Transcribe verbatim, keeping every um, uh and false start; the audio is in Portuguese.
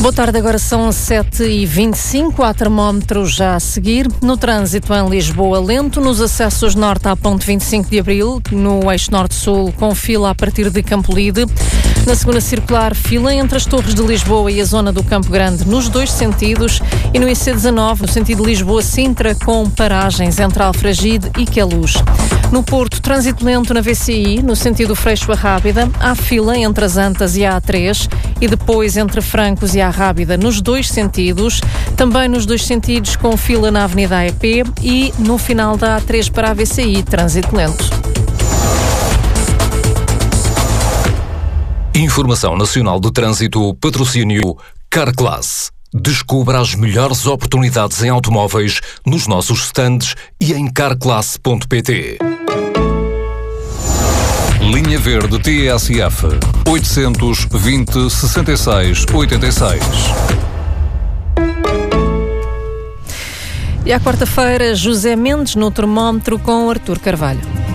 Boa tarde, agora são sete e vinte e cinco, há termómetros já a seguir. No trânsito em Lisboa, lento. Nos acessos norte à ponte vinte e cinco de abril, no eixo norte-sul, com fila a partir de Campolide. Na segunda circular, fila entre as Torres de Lisboa e a zona do Campo Grande, nos dois sentidos. E no I C dezanove, no sentido Lisboa-Sintra, com paragens entre Alfragide e Queluz. No Porto, trânsito lento na V C I, no sentido Freixo a Rábida. Há fila entre as Antas e a A três e depois entre Francos e a Rábida, nos dois sentidos. Também nos dois sentidos, com fila na Avenida A E P e no final da A três para a V C I, trânsito lento. Informação Nacional de Trânsito, patrocínio Carclass. Descubra as melhores oportunidades em automóveis nos nossos stands e em carclass ponto pt. Linha Verde T S F oitocentos, vinte, sessenta e seis, oitenta e seis. E à quarta-feira, José Mendes no termómetro com Artur Carvalho.